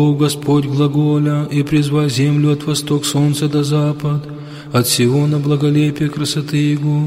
Господь глаголя, и призва землю от восток солнца до запад, от Сиона благолепия красоты Его.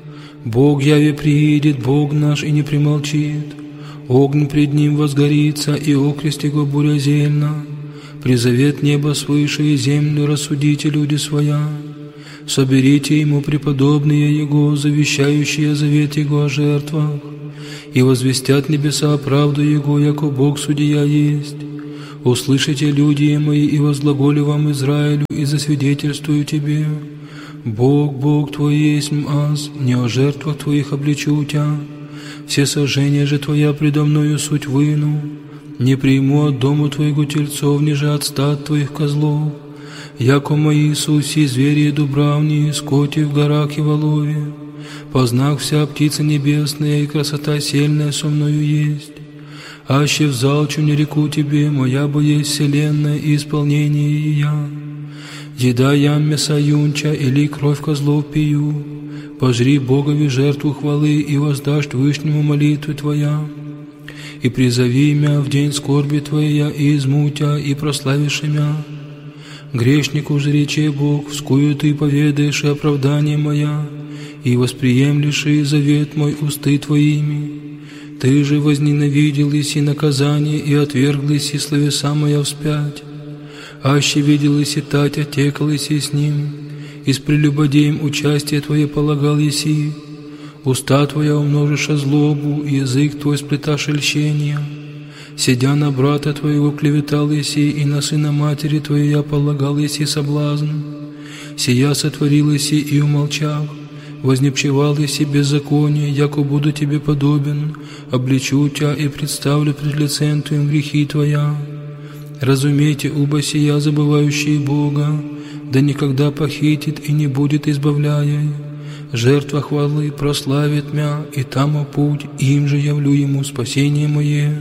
Бог яве приидет, Бог наш, и не примолчит, огонь пред Ним возгорится, и окрест Его буря зельна. Призовет небо свыше и землю, рассудите, люди своя. Соберите Ему преподобные Его, завещающие завет Его о жертвах, и возвестят небеса правду Его, яко Бог судья есть. Услышите, люди мои, и возглаголю вам Израилю, и засвидетельствую тебе. Бог, Бог твой есть аз, не о жертвах твоих обличу тебя. Все сожжения же твоя предо мною суть выну. Не приму от дому твоего тельцов, ниже от стад твоих козлов. Яко мои суси, звери и дубравни, скоти в горах и волове. Познак вся птица небесная, и красота сильная со мною есть. Аще взалчу не реку тебе, моя бы есть вселенная и исполнение ее. Еда я мяса юнча, или кровь козлов пью. Пожри Богови жертву хвалы, и воздашь Вышнему молитву твоя. И призови мя в день скорби твоя, и измутя, и прославишь мя. Грешнику же рече Бог, вскую ты поведаешь и оправдание моя, и восприемлешь и завет мой усты твоими. Ты же возненавидел и наказание, и отвергл и словеса моя вспять. Аще видел и тать, отекал и с ним, и с прелюбодеем участие твое полагал еси. Уста твоя умножишь злобу, язык твой сплеташь льщения. Сидя на брата твоего клеветал еси, и на сына матери твоей я полагал еси соблазн. Сия сотворил еси и умолчав. Вознепчевал еси беззаконие, яко буду тебе подобен, обличу тебя и представлю пред лицем твоим грехи твоя. Разумейте, уба сия, забывающие Бога, да никогда похитит и не будет избавляя. Жертва хвалы прославит мя, и там путь, им же явлю ему спасение мое.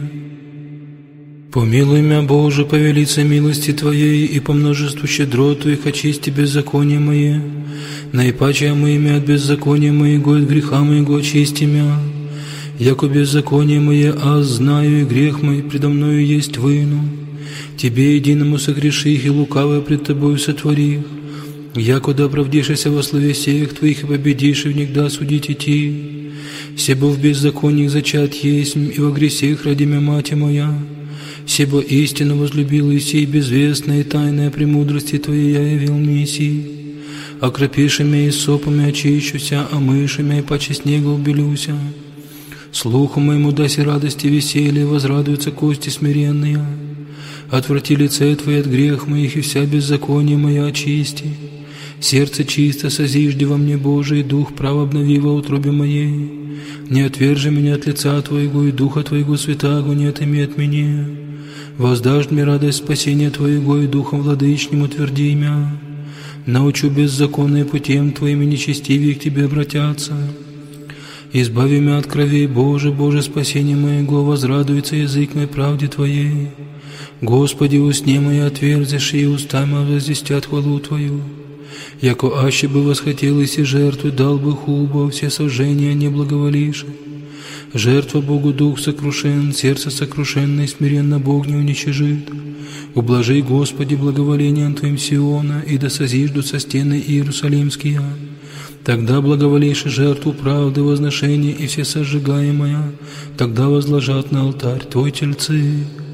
Помилуй мя, Боже, по велице милости Твоей, и по множеству щедрот Твоих очисти беззаконие мое. Наипаче омыми от беззакония моего, от греха моего очисти мя. Яко беззаконие мое, аз знаю, и грех мой предо мною есть выну. Тебе единому согреших, и лукавое пред Тобою сотворих. Яко да оправдишься во слове сеях Твоих, и победишь, и внегда судить идти. Себо в беззакониях зачат есть, и во гресех ради мя мать моя. Себо истину возлюбил Иси, безвестная и тайная премудрости Твоей я явил мне Иси. Окропиши мя и сопами очищуся, а мыши мя и паче снега убелюся. Слуху моему даси радости веселье, возрадуются кости смиренные. Отврати лице Твое от грех моих, и вся беззаконие моя очисти. Сердце чисто созижди во мне, Боже, и дух прав обнови во утробе моей. Не отвержи меня от лица Твоего, и духа Твоего святаго не отыми от меня. Воздашь мне радость спасения Твоего, и духом владычним утверди мя. Научу беззаконные путем Твоими, нечестивее к Тебе обратятся. Избави мя от кровей, Боже, Боже, спасение моего, возрадуется язык мой правде Твоей. Господи, усне мои отверзишь, и уста мои возвестят хвалу Твою. Яко аще бы восхотелось и жертвы, дал бы хуба, все сожжения не благоволишь. Жертва Богу дух сокрушен, сердце сокрушенное, смиренно Бог не уничижит. Ублажи, Господи, благоволением Твоим Сиона, и да созиждутся стены Иерусалимские. Тогда благоволишь жертву правды, возношения и все сожигаемое, тогда возложат на алтарь Твой тельцы.